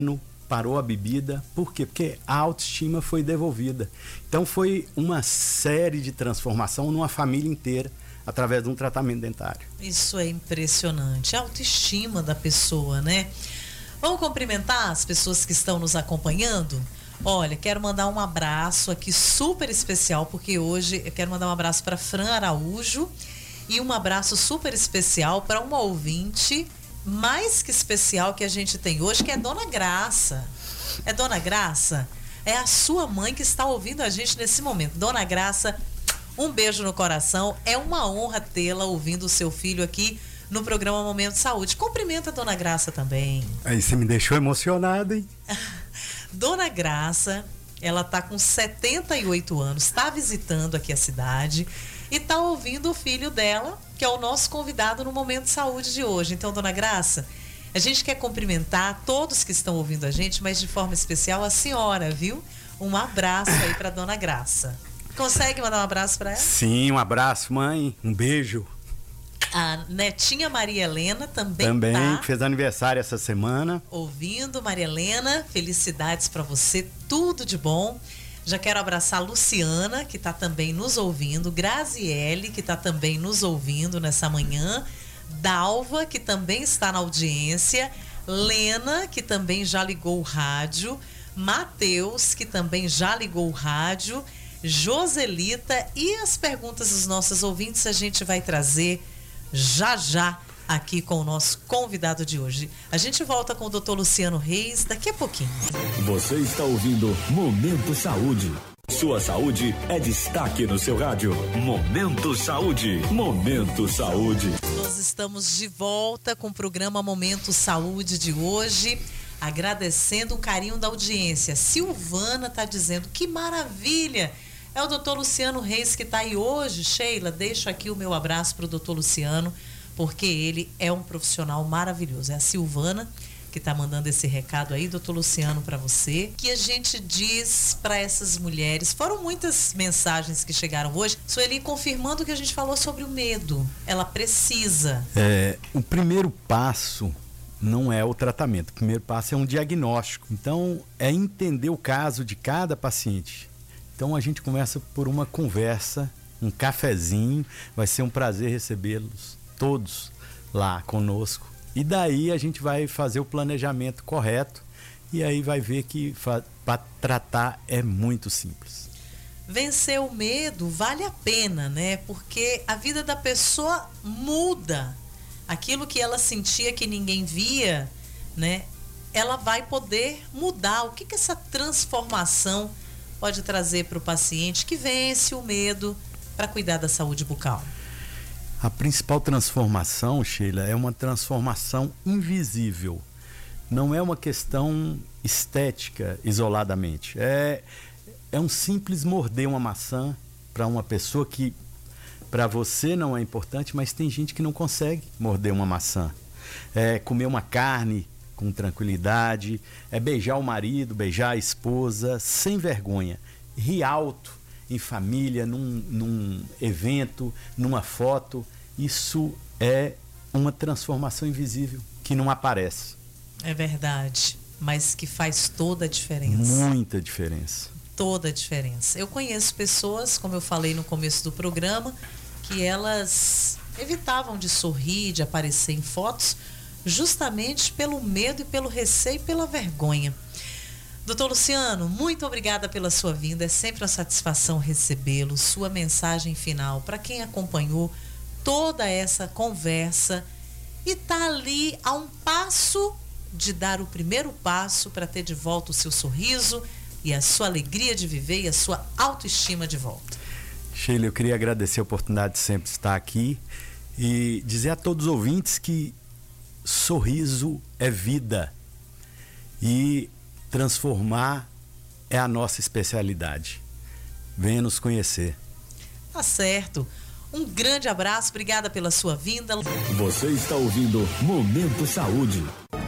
parou a bebida. Por quê? Porque a autoestima foi devolvida. Então foi uma série de transformação numa família inteira através de um tratamento dentário. Isso é impressionante. A autoestima da pessoa, né? Vamos cumprimentar as pessoas que estão nos acompanhando? Olha, quero mandar um abraço aqui super especial, porque hoje eu quero mandar um abraço para Fran Araújo e um abraço super especial para uma ouvinte mais que especial que a gente tem hoje, que é Dona Graça. É Dona Graça? É a sua mãe que está ouvindo a gente nesse momento. Dona Graça, um beijo no coração. É uma honra tê-la ouvindo o seu filho aqui no programa Momento Saúde. Cumprimenta a Dona Graça também. Aí você me deixou emocionada, hein? Dona Graça, ela está com 78 anos, está visitando aqui a cidade e está ouvindo o filho dela, que é o nosso convidado no Momento Saúde de hoje. Então, Dona Graça, a gente quer cumprimentar todos que estão ouvindo a gente, mas de forma especial a senhora, viu? Um abraço aí para Dona Graça. Consegue mandar um abraço para ela? Sim, um abraço, mãe. Um beijo. A netinha Maria Helena também que fez aniversário essa semana. Ouvindo, Maria Helena, felicidades para você, tudo de bom. Já quero abraçar a Luciana, que está também nos ouvindo, Graziele, que está também nos ouvindo nessa manhã, Dalva, que também está na audiência, Lena, que também já ligou o rádio, Matheus, que também já ligou o rádio, Joselita, e as perguntas dos nossos ouvintes a gente vai trazer já aqui com o nosso convidado de hoje. A gente volta com o Dr. Luciano Reis daqui a pouquinho. Você está ouvindo Momento Saúde. Sua saúde é destaque no seu rádio. Momento Saúde. Momento Saúde. Nós estamos de volta com o programa Momento Saúde de hoje, agradecendo o carinho da audiência. Silvana está dizendo que maravilha! É o Dr. Luciano Reis que está aí hoje. Sheila, deixo aqui o meu abraço para o Dr. Luciano, porque ele é um profissional maravilhoso. É a Silvana que está mandando esse recado aí, Dr. Luciano, para você. Que a gente diz para essas mulheres, foram muitas mensagens que chegaram hoje, Sueli, confirmando o que a gente falou sobre o medo. Ela precisa. O primeiro passo não é o tratamento. O primeiro passo é um diagnóstico. Então, é entender o caso de cada paciente. Então a gente começa por uma conversa, um cafezinho, vai ser um prazer recebê-los todos lá conosco. E daí a gente vai fazer o planejamento correto e aí vai ver que para tratar é muito simples. Vencer o medo vale a pena, né? Porque a vida da pessoa muda. Aquilo que ela sentia que ninguém via, né? Ela vai poder mudar. O que essa transformação pode trazer para o paciente que vence o medo para cuidar da saúde bucal? A principal transformação, Sheila, é uma transformação invisível. Não é uma questão estética isoladamente. É um simples morder uma maçã para uma pessoa que para você não é importante, mas tem gente que não consegue morder uma maçã. É comer uma carne com tranquilidade, é beijar o marido, beijar a esposa, sem vergonha, rir alto em família, num evento, numa foto. Isso é uma transformação invisível que não aparece. É verdade, mas que faz toda a diferença. Muita diferença. Toda a diferença. Eu conheço pessoas, como eu falei no começo do programa, que elas evitavam de sorrir, de aparecer em fotos, justamente pelo medo e pelo receio e pela vergonha. Doutor Luciano, muito obrigada pela sua vinda, é sempre uma satisfação recebê-lo. Sua mensagem final para quem acompanhou toda essa conversa e está ali a um passo de dar o primeiro passo para ter de volta o seu sorriso e a sua alegria de viver e a sua autoestima de volta. Sheila, eu queria agradecer a oportunidade de sempre estar aqui e dizer a todos os ouvintes que sorriso é vida e transformar é a nossa especialidade. Venha nos conhecer. Tá certo. Um grande abraço, obrigada pela sua vinda. Você está ouvindo Momento Saúde.